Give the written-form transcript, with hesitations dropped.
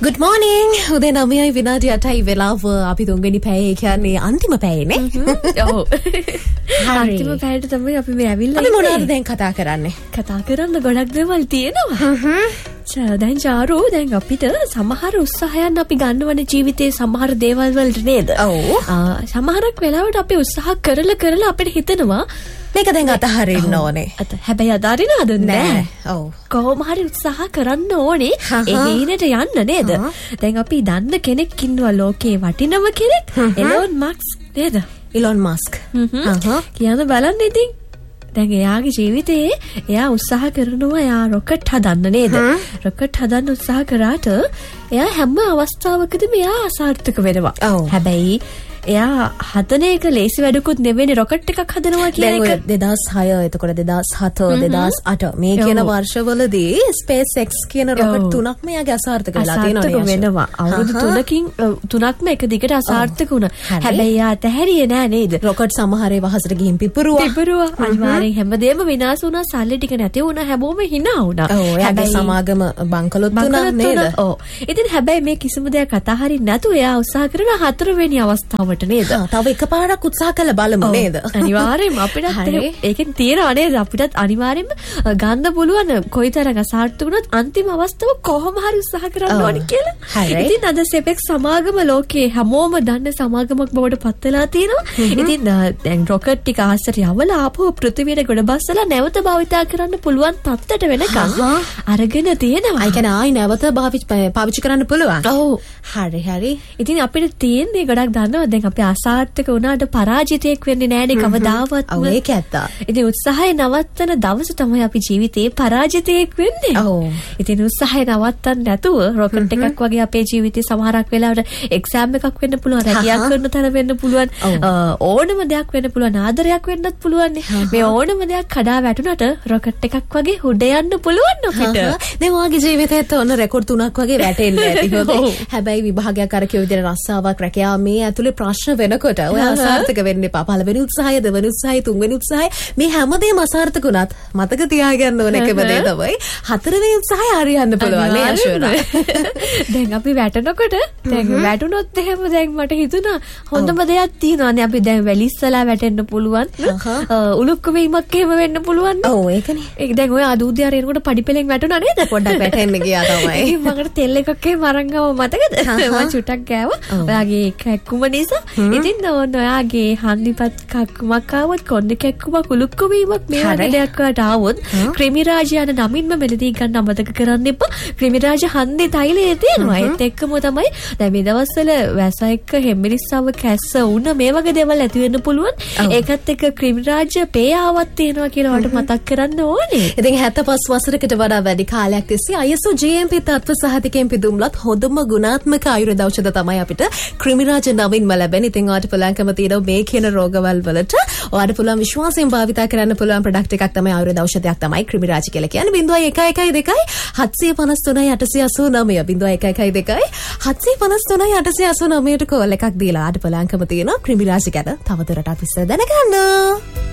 Good morning. උදේ 9යි විනාඩි 8යි වෙලාව. අපි තුන්වෙනි පැයේ කියන්නේ අන්තිම පැයේනේ. ඔව්. අන්තිම පැයට තමයි අපි මේ ඇවිල්ලා ඉන්නේ. අපි මොනවද දැන් කතා කරන්නේ? කතා කරන්න ගොඩක් දේවල් තියෙනවා. දැන් චාරු දැන් අපිට සමහර උත්සාහයන් අපි ගන්නවනේ ජීවිතේ සමහර දේවල් වලට නේද? ඔව්. සමහරක් වෙලාවට අපි උත්සාහ කරලා අපිට හිතෙනවා මේක දැන් අතහරින්න ඕනේ. හැබැයි අතාරිනවද නැහැ. ඔව්. කොහොම හරි උත්සාහ කරන්න ඕනේ ඒ හේනට යන්න නේද? දැන් අපි දන්න කෙනෙක් ඉන්නවා ලෝකේ වටිනම කෙනෙක්. එලොන් මස්ක් නේද? Elon Musk. කියන බලන්න ඉතින් දැන් එයාගේ ජීවිතේ එයා උත්සාහ කරනවා එයා රොකට් හදන්න නේද? රොකට් හදන්න උත්සාහ කරාට එයා හැම අවස්ථාවකදීම එයා අසාර්ථක වෙනවා. හැබැයි එයා හදන එක ලේසි වැඩකුත් නෙවෙයි රොකට් එකක් හදනවා කියන එක. 2006 එතකොට 2007 2008 මේ කියන වර්ෂවලදී SpaceX කියන රොකට් තුනක්ම එයාගේ අසාර්ථක වෙලා තියෙනවා. අවුරුදු 3ක්ම එක දිගට අසාර්ථක වුණා. හැබැයි එයා අතහැරියේ නෑ නේද? රොකට් සමහරේ වහසට ගිහින් පිපුරුවා. අනිවාර්යෙන් හැමදේම විනාශ වුණා. සල්ලි ටික නැති වුණා. හැමෝම hina වුණා. හැබැයි සමාගම බංකලොත් වුණා නේද? ඔව්. ඉතින් හැබැයි මේ කිසිම දෙයක් අතහරින්න නැතුව එයා උත්සාහ කරන හතරවෙනි අවස්ථාවට නේද? තව එකපාරක් උත්සාහ කළ බලමු නේද? අනිවාර්යෙන්ම අපිටත් ඒකෙන් තියෙනවා නේද? අපිටත් අනිවාර්යෙන්ම ගන්න පුළුවන් කොයිතරම් අසාර්ථක වුණත් අන්තිම අවස්ථාව කොහොම හරි උත්සාහ කරන්න ඕනේ කියලා. ඉතින් අද SpaceX සමාගම ලෝකේ හැමෝම දන්න සමාගමක් බවට පත් වෙලා තියෙනවා. ඉතින් දැන් රොකට් ටික ආස්සට යවලා ආපහු පෘථිවියට ගොඩ බස්සලා නැවත භාවිතා කරන්න පුළුවන් තත්ත්වයට වෙනකන් අරගෙන තියෙනවා. ඒ කියන්නේ ආයි නැවත පාවිච්චි කරන්න පුළුවන්. ඔව්. හරි. ඉතින් අපිට තියෙන්නේ ගොඩක් දන්නවා දැන් අපි අසාර්ථක වුණාට පරාජිතයෙක් වෙන්නේ නැහැ නේ කවදාවත්. ඔව් ඒක ඇත්ත. ඉතින් උත්සාහය නවත්තන දවස තමයි අපි ජීවිතේ පරාජිතයෙක් වෙන්නේ. ඔව්. ඉතින් උත්සාහය නවත්තන්න නැතුව රොකට් එකක් වගේ අපේ ජීවිතේ සමහරක් වෙලාවට එක්සෑම් එකක් වෙන්න පුළුවන්, රැකියාවක් කරන තැන වෙන්න පුළුවන්, ඕනම දෙයක් වෙන්න පුළුවන්, ආදරයක් වෙන්නත් පුළුවන්. මේ ඕනම දෙයක් කඩා වැටුණාට රොකට් එකක් වගේ උඩ යන්න පුළුවන් අපිට. දැන් ඔයාගේ ජීවිතේත් ඔන්න රෙකෝඩ් 3ක් වගේ වැටෙන්න ඇති. හැබැයි විභාගයක් අර කියු විදිහට රස්සාවක් රැකියාව මේ ඇතුලේ ප්‍රශ්න වෙනකොට ඔය අසාර්ථක වෙන්න එපා. පළවෙනි උත්සාහය, දෙවෙනි උත්සාහය, තුන්වෙනි උත්සාහය මේ හැමදේම අසාර්ථක වුණත් මතක තියාගන්න ඕන එකම දේ තමයි හතරවෙනි උත්සාහය හරියන්න පුළුවන් නේ අශෝනා. දැන් අපි වැටෙනකොට දැන් වැටුනොත් එහෙම දැන් මට හිතුණා හොඳම දෙයක් තියෙනවා නේ. අපි දැන් වැලිස්සලා වැටෙන්න පුළුවන්. උලුක්ක වීමක් එහෙම වෙන්න පුළුවන්. ඔව් ඒකනේ. ඒක දැන් ඔය අදූදිය අරේනකොට පඩිපෙලෙන් වැටුණා නේද? පොඩ්ඩක් වැටෙන්න ගියා තමයි. මකට තෙල් එකක් එහෙම අරන් ආව මතකද? මම චුටක් ගෑවා. ඔයාගේ කැක්කුම නිසා. ඉතින් ඔයාගේ හන්දිපත් කක්කුමක් ආවොත් කොණ්ඩේ කැක්කුමක් උලුක්ක වීමක් මේ වගේ දෙයක් වලට ආවොත් ක්‍රිමි රාජ යන නමින්ම මෙලදී ගන්න අමතක කරන්න එපා. ක්‍රිමි රාජ හන්දේ තෛලයේ තියෙනවා. ඒත් එක්කම තමයි දැන් මේ දවස්වල වැස එක්ක හෙම්බිරිස්සව කැස්ස උණ මේ වගේ දේවල් ඇති වෙන්න පුළුවන්. ඒකත් එක්ක ක්‍රිමි රාජ පේයාවක් තියෙනවා කියලා වට මතක් කරන්න ඕනේ. ඉතින් 75 වසරකට වඩා වැඩි කාලයක් තිස්සේ ISO GMP තත්ත්ව සහතිකයෙන් පිදුම්ලත් හොඳම ගුණාත්මක ආයුර්වේද ඖෂධ තමයි අපිට ක්‍රිමි රාජ නමින්ම ලැබෙන්නේ. ඉතින් ඔයාලට පුළුවන්කම තියෙනවා මේ කියන රෝගවල් වලට ඔයාලට පුළුවන් විශ්වාසයෙන් භාවිතා කරන්න පුළුවන් ප්‍රොඩක්ට් එකක් තමයි ආයුර්වේද ඖෂධයක් තමයි ක්‍රිමි රාජ කියලා කියන්නේ. 0112 753 889 0112 753 889ට කෝල් එකක් දීලා ඔයාලට පුළුවන්කම තියෙනවා ක්‍රිමි රාජ ගැන තවදුරටත් විස්තර දැනගන්න.